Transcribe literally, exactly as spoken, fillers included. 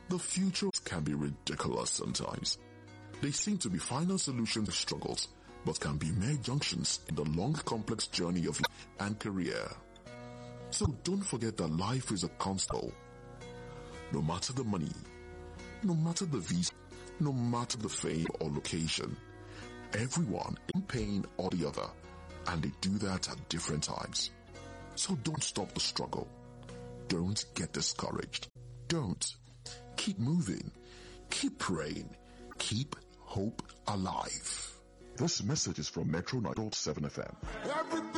The future can be ridiculous sometimes. They seem to be final solutions to struggles, but can be mere junctions in the long, complex journey of life and career. So don't forget that life is a constant. No matter the money, no matter the visa, no matter the fame or location, everyone in pain or the other, and they do that at different times. So don't stop the struggle. Don't get discouraged. Don't. Keep moving. Keep praying. Keep hope alive. This message is from Metro nine point seven F M. Everything